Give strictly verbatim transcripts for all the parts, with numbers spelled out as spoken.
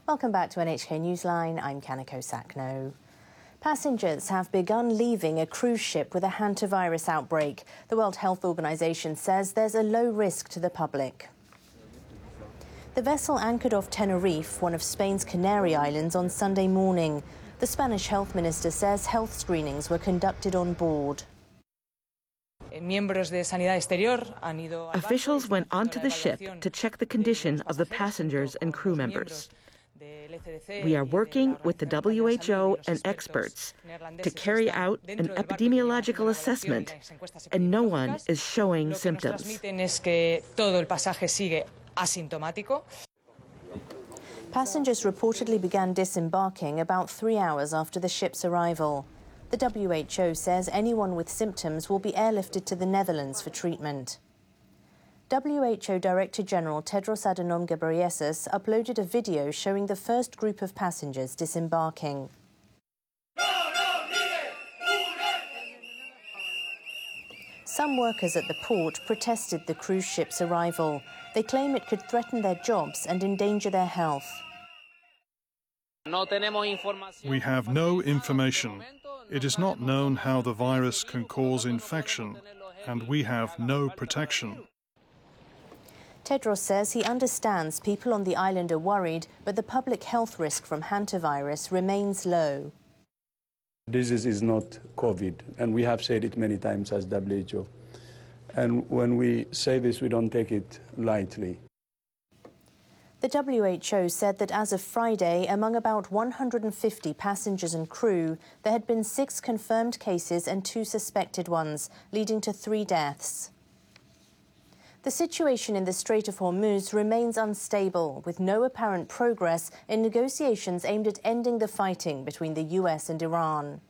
Welcome back to N H K Newsline. I'm Kanako Sakno. Passengers have begun leaving a cruise ship with a hantavirus outbreak. The World Health Organization says there's a low risk to the public. The vessel anchored off Tenerife, one of Spain's Canary Islands, on Sunday morning. The Spanish health minister says health screenings were conducted on board. Officials went onto the ship to check the condition of the passengers and crew members. We are working with the W H O and experts to carry out an epidemiological assessment, and no one is showing symptoms. Passengers reportedly began disembarking about three hours after the ship's arrival. The W H O says anyone with symptoms will be airlifted to the Netherlands for treatment. W H O Director General Tedros Adhanom Ghebreyesus uploaded a video showing the first group of passengers disembarking. Some workers at the port protested the cruise ship's arrival. They claim it could threaten their jobs and endanger their health. We have no information. It is not known how the virus can cause infection, and we have no protection. Tedros says he understands people on the island are worried, but the public health risk from hantavirus remains low. This is not COVID, and we have said it many times as W H O. And when we say this, we don't take it lightly. The W H O said that as of Friday, among about one hundred fifty passengers and crew, there had been six confirmed cases and two suspected ones, leading to three deaths. The situation in the Strait of Hormuz remains unstable, with no apparent progress in negotiations aimed at ending the fighting between the U S and Iran.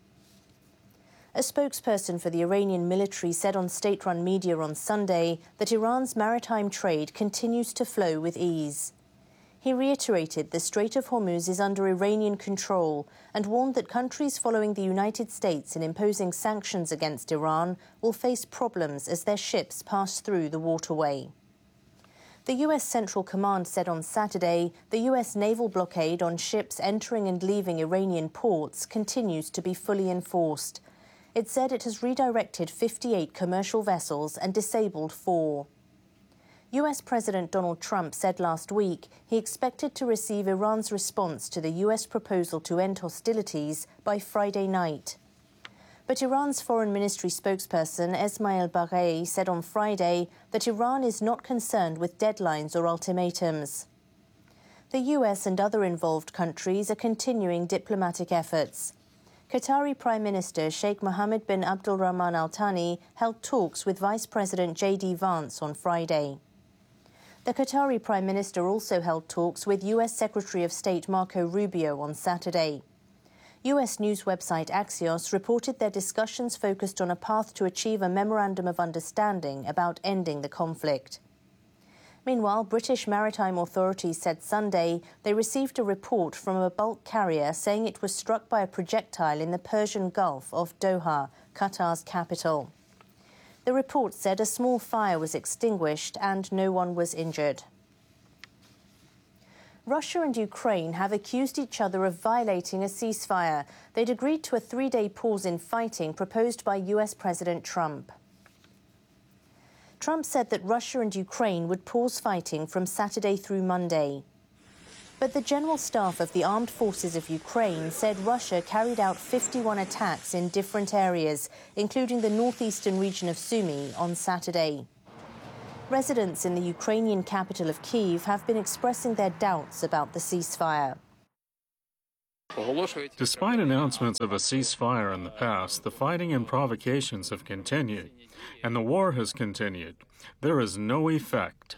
A spokesperson for the Iranian military said on state-run media on Sunday that Iran's maritime trade continues to flow with ease. He reiterated the Strait of Hormuz is under Iranian control and warned that countries following the United States in imposing sanctions against Iran will face problems as their ships pass through the waterway. The U S Central Command said on Saturday the U S naval blockade on ships entering and leaving Iranian ports continues to be fully enforced. It said it has redirected fifty-eight commercial vessels and disabled four. U S President Donald Trump said last week he expected to receive Iran's response to the U S proposal to end hostilities by Friday night. But Iran's Foreign Ministry spokesperson Esmail Baghei said on Friday that Iran is not concerned with deadlines or ultimatums. The U S and other involved countries are continuing diplomatic efforts. Qatari Prime Minister Sheikh Mohammed bin Abdulrahman Al Thani held talks with Vice President J D Vance on Friday. The Qatari Prime Minister also held talks with U S Secretary of State Marco Rubio on Saturday. U S news website Axios reported their discussions focused on a path to achieve a memorandum of understanding about ending the conflict. Meanwhile, British maritime authorities said Sunday they received a report from a bulk carrier saying it was struck by a projectile in the Persian Gulf off Doha, Qatar's capital. The report said a small fire was extinguished and no one was injured. Russia and Ukraine have accused each other of violating a ceasefire. They'd agreed to a three-day pause in fighting proposed by U S President Trump. Trump said that Russia and Ukraine would pause fighting from Saturday through Monday. But the General Staff of the Armed Forces of Ukraine said Russia carried out fifty-one attacks in different areas, including the northeastern region of Sumy, on Saturday. Residents in the Ukrainian capital of Kyiv have been expressing their doubts about the ceasefire. Despite announcements of a ceasefire in the past, the fighting and provocations have continued, and the war has continued. There is no effect.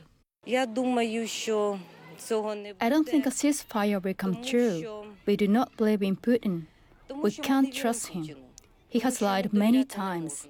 I don't think a ceasefire will come true. We do not believe in Putin. We can't trust him. He has lied many times.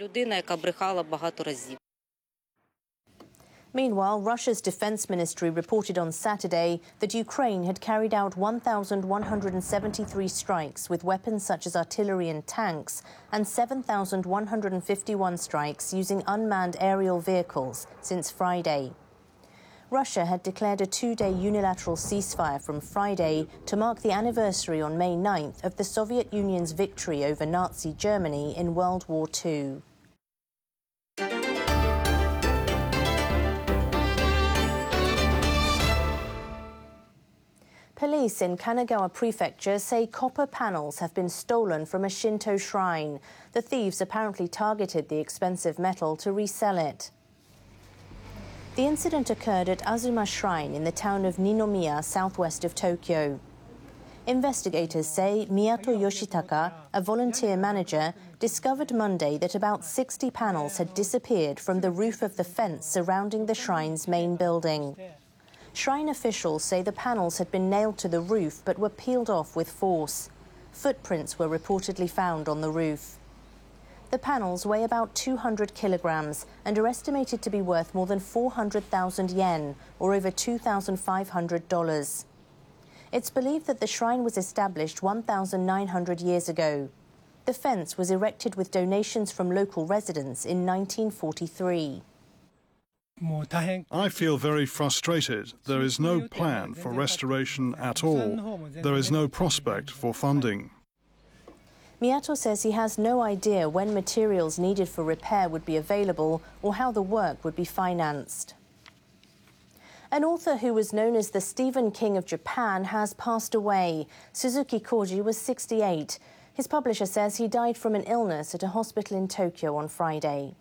Meanwhile, Russia's defense ministry reported on Saturday that Ukraine had carried out one thousand one hundred seventy-three strikes with weapons such as artillery and tanks and seven thousand one hundred fifty-one strikes using unmanned aerial vehicles since Friday. Russia had declared a two-day unilateral ceasefire from Friday to mark the anniversary on May ninth of the Soviet Union's victory over Nazi Germany in World War Two. Police in Kanagawa Prefecture say copper panels have been stolen from a Shinto shrine. The thieves apparently targeted the expensive metal to resell it. The incident occurred at Azuma Shrine in the town of Ninomiya, southwest of Tokyo. Investigators say Miyato Yoshitaka, a volunteer manager, discovered Monday that about sixty panels had disappeared from the roof of the fence surrounding the shrine's main building. Shrine officials say the panels had been nailed to the roof but were peeled off with force. Footprints were reportedly found on the roof. The panels weigh about two hundred kilograms and are estimated to be worth more than four hundred thousand yen, or over two thousand five hundred dollars. It's believed that the shrine was established one thousand nine hundred years ago. The fence was erected with donations from local residents in nineteen forty-three. I feel very frustrated. There is no plan for restoration at all. There is no prospect for funding. Miyato says he has no idea when materials needed for repair would be available or how the work would be financed. An author who was known as the Stephen King of Japan has passed away. Suzuki Koji was sixty-eight. His publisher says he died from an illness at a hospital in Tokyo on Friday.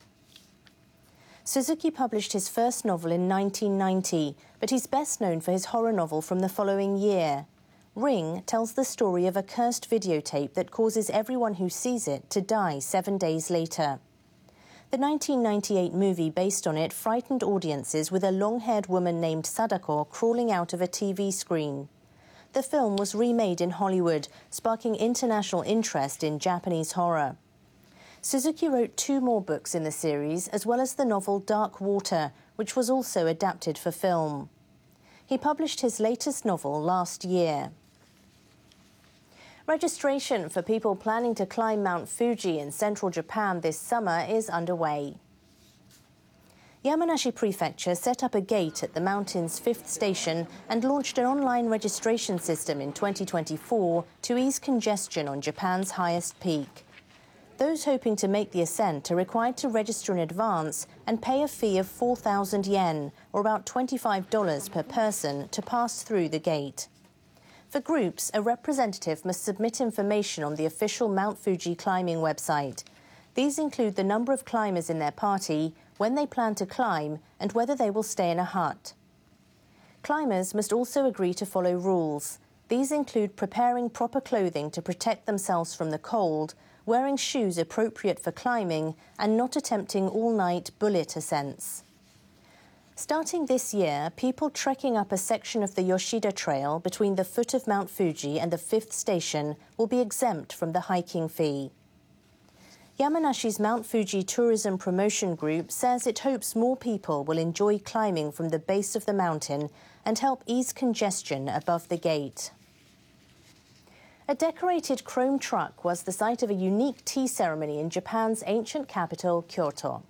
Suzuki published his first novel in nineteen ninety, but he's best known for his horror novel from the following year. Ring tells the story of a cursed videotape that causes everyone who sees it to die seven days later. The nineteen ninety-eight movie based on it frightened audiences with a long-haired woman named Sadako crawling out of a T V screen. The film was remade in Hollywood, sparking international interest in Japanese horror. Suzuki wrote two more books in the series, as well as the novel Dark Water, which was also adapted for film. He published his latest novel last year. Registration for people planning to climb Mount Fuji in central Japan this summer is underway. Yamanashi Prefecture set up a gate at the mountain's fifth station and launched an online registration system in twenty twenty-four to ease congestion on Japan's highest peak. Those hoping to make the ascent are required to register in advance and pay a fee of four thousand yen, or about twenty-five dollars per person, to pass through the gate. For groups, a representative must submit information on the official Mount Fuji climbing website. These include the number of climbers in their party, when they plan to climb, and whether they will stay in a hut. Climbers must also agree to follow rules. These include preparing proper clothing to protect themselves from the cold, wearing shoes appropriate for climbing, and not attempting all-night bullet ascents. Starting this year, people trekking up a section of the Yoshida Trail between the foot of Mount Fuji and the fifth station will be exempt from the hiking fee. Yamanashi's Mount Fuji Tourism Promotion Group says it hopes more people will enjoy climbing from the base of the mountain and help ease congestion above the gate. A decorated chrome truck was the site of a unique tea ceremony in Japan's ancient capital, Kyoto.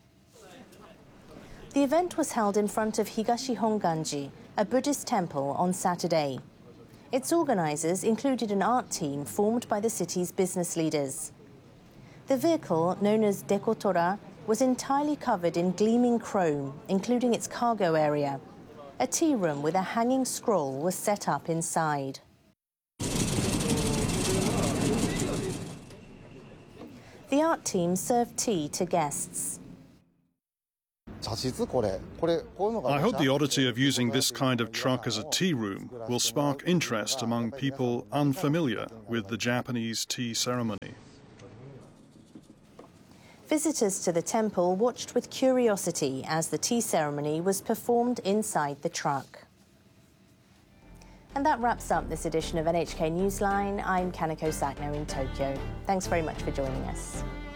The event was held in front of Higashi Honganji, a Buddhist temple, on Saturday. Its organizers included an art team formed by the city's business leaders. The vehicle, known as Dekotora, was entirely covered in gleaming chrome, including its cargo area. A tea room with a hanging scroll was set up inside. The art team served tea to guests. I hope the oddity of using this kind of truck as a tea room will spark interest among people unfamiliar with the Japanese tea ceremony. Visitors to the temple watched with curiosity as the tea ceremony was performed inside the truck. And that wraps up this edition of N H K Newsline. I'm Kaneko Sakno in Tokyo. Thanks very much for joining us.